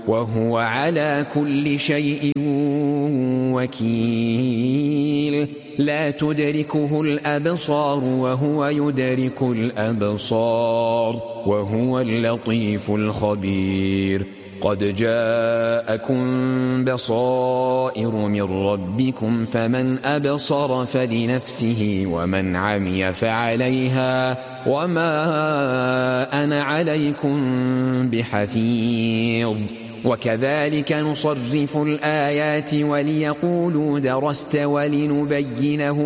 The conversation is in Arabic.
وهو على كل شيء وكيل لا تدركه الأبصار وهو يدرك الأبصار وهو اللطيف الخبير قد جاءكم بصائر من ربكم فمن أبصر فلنفسه ومن عمي فعليها وما أنا عليكم بحفيظ وكذلك نصرف الآيات وليقولوا درست ولنبينه